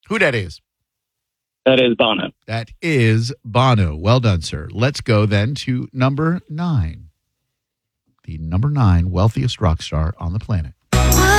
Who that is? That is Bono. That is Bono. Well done, sir. Let's go then to number 9. The number 9 wealthiest rock star on the planet.